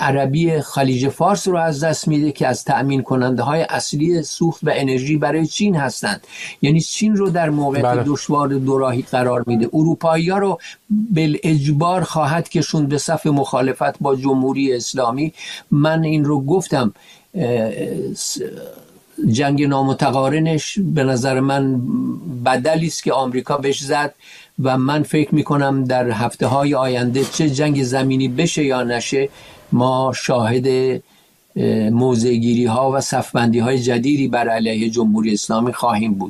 عربی خلیج فارس رو از دست میده که از تأمین کننده های اصلی سوخت و انرژی برای چین هستند. یعنی چین رو در موقعیت دشوار دوراهی قرار میده. اروپایی‌ها رو بالاجبار خواهد کشوند به صف مخالفت با جمهوری اسلامی. من این رو گفتم، جنگ نامتقارنش به نظر من بدلی است که آمریکا بهش زد و من فکر میکنم در هفته‌های آینده چه جنگ زمینی بشه یا نشه، ما شاهد موضع‌گیری ها و صفبندی های جدیدی بر علیه جمهوری اسلامی خواهیم بود.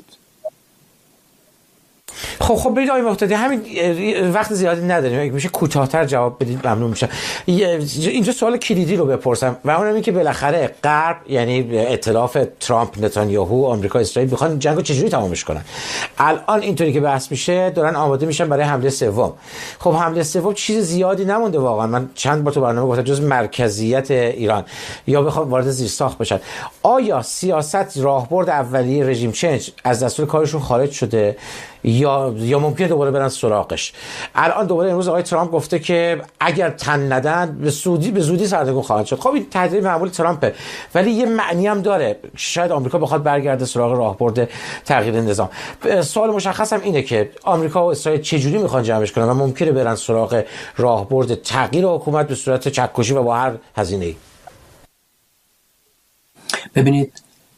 خب برید آقای مقتدی، همین وقت زیادی نداریم، میشه کوتاه‌تر جواب بدید ممنون میشم. اینجا سوال کلیدی رو بپرسم و اونم این که بالاخره غرب، یعنی ائتلاف ترامپ، نتانیاهو، آمریکا، اسرائیل میخوان جنگو چجوری تمامش کنن. الان اینطوری که بحث میشه دارن آماده میشن برای حمله سوم. خب حمله سوم چیز زیادی نمونده واقعا. من چند بار تو برنامه گفتم جز مرکزیت ایران یا بخوام وارد زیرساخت بشن. آیا سیاست راهبرد اولیه رژیم چنج از دستور کارشون خارج شده یا ممکنه دوباره برن سراغش؟ الان دوباره امروز آقای ترامپ گفته که اگر تن ندن به زودی سردرگم خواهد شد. خب این تهدید معمول ترامپه، ولی یه معنی هم داره. شاید آمریکا بخواد برگرده سراغ راهبرد تغییر نظام. سوال مشخص هم اینه که آمریکا و اسرائیل چه جوری میخوان جمعش کنن و ممکنه برن سراغ راهبرد تغییر حکومت به صورت چکشی و با هر هزینه‌ای. ببینید،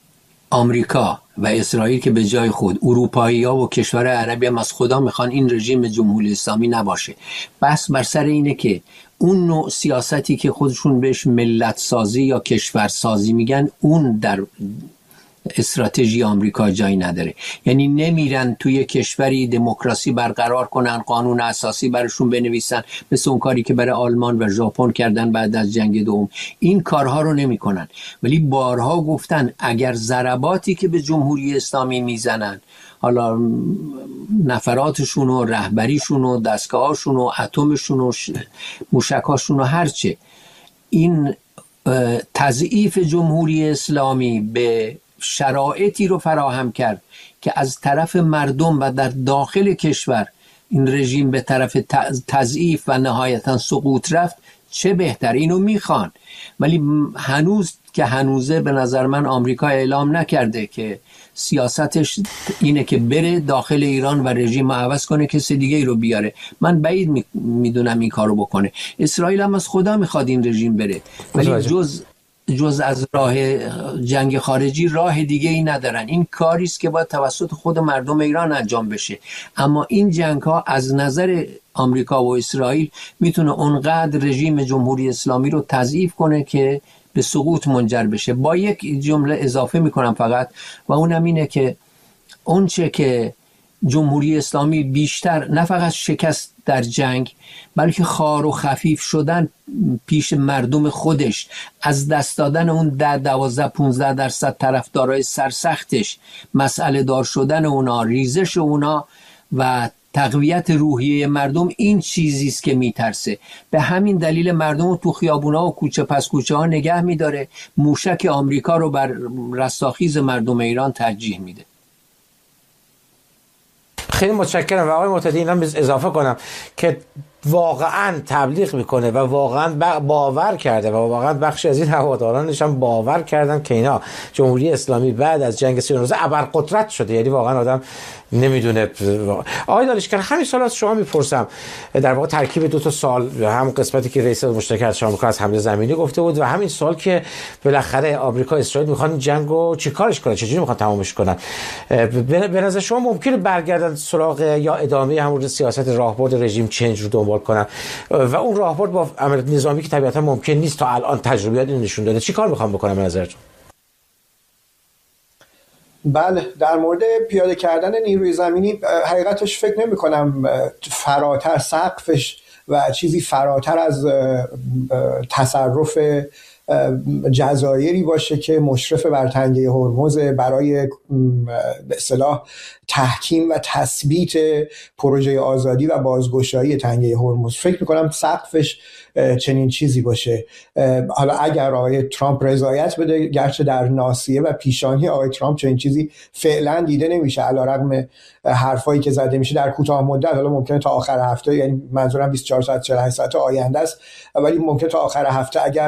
آمریکا و اسرائیل که به جای خود، اروپایی‌ها و کشور عربی هم از خدا میخوان این رژیم جمهوری اسلامی نباشه. بس بر سر اینه که اون نوع سیاستی که خودشون بهش ملت سازی یا کشور سازی میگن، اون در استراتژی آمریکا جایی نداره. یعنی نمیرن توی کشوری دموکراسی برقرار کنن، قانون اساسی براشون بنویسن، مثل اون کاری که برای آلمان و ژاپن کردن بعد از جنگ دوم. این کارها رو نمیکنن. ولی بارها گفتن اگر ضرباتی که به جمهوری اسلامی میزنن، حالا نفراتشون و رهبریشون و دستگاهاشون و اتمشون و موشکاشون و هرچه، این تضعیف جمهوری اسلامی به شرایطی رو فراهم کرد که از طرف مردم و در داخل کشور این رژیم به طرف تضعیف و نهایتا سقوط رفت، چه بهتر. اینو میخوان. ولی هنوز که هنوزه به نظر من آمریکا اعلام نکرده که سیاستش اینه که بره داخل ایران و رژیم عوض کنه، کسی دیگه ای رو بیاره. من بعید میدونم این کارو بکنه. اسرائیل هم از خدا میخواد این رژیم بره، ولی جز از راه جنگ خارجی راه دیگه ای ندارن. این کاری است که باید توسط خود مردم ایران انجام بشه. اما این جنگ ها از نظر آمریکا و اسرائیل میتونه اونقدر رژیم جمهوری اسلامی رو تضعیف کنه که به سقوط منجر بشه. با یک جمله اضافه میکنم فقط، و اونم اینه که اونچه که جمهوری اسلامی بیشتر نه فقط شکست در جنگ، بلکه خار و خفیف شدن پیش مردم خودش، از دست دادن اون 10-12-15% طرفدارای سرسختش، مسئله دار شدن اونا، ریزش اونا و تقویت روحیه مردم، این چیزی است که میترسه. به همین دلیل مردم رو تو خیابونا و کوچه پس کوچه ها نگه میداره، موشک آمریکا رو بر رستاخیز مردم ایران ترجیح میده. خیلی متشکرم. و آقای مقتدی اینا اضافه کنم که واقعا تبلیغ میکنه و واقعا باور کرده و واقعا بخشی از این هوادارانش هم باور کردن که اینا جمهوری اسلامی بعد از جنگ 30 روزه ابرقدرت شده. یعنی واقعا آدم نمیدونه. آقای دانشگر، همین سوال از شما میپرسم، در واقع ترکیب دو تا سوال، هم قسمتی که رئیس مشترک از آمریکا از حمله زمینی گفته بود و همین سوال که بالاخره آمریکا اسرائیل میخوان جنگو چیکارش کنن، چجوری میخوان تمامش کنن. به نظر شما ممکنه برگردن سراغ یا ادامه همون سیاست راهبرد رژیم چنج رو دنبال کنن و اون راهبرد با عمل نظامی که طبیعتا ممکن نیست تا الان تجربیات اینو نشون داده، چیکار میخوان بکنن به نظرتون؟ بله، در مورد پیاده کردن نیروی زمینی حقیقتش فکر نمی کنم فراتر سقفش و چیزی فراتر از تصرف جزایری باشه که مشرف بر تنگه هرمز برای به اصطلاح تحکیم و تثبیت پروژه آزادی و بازگشایی تنگه هرمز. فکر میکنم سقفش چنین چیزی باشه. حالا اگر آقای ترامپ رضایت بده، گرچه در ناصیه و پیشانی آقای ترامپ چنین چیزی فعلا دیده نمیشه علیرغم حرفایی که زده میشه در کوتاه مدت. حالا ممکنه تا آخر هفته، یعنی منظورم 24 ساعت 48 ساعت آینده است، ولی ممکنه تا آخر هفته اگر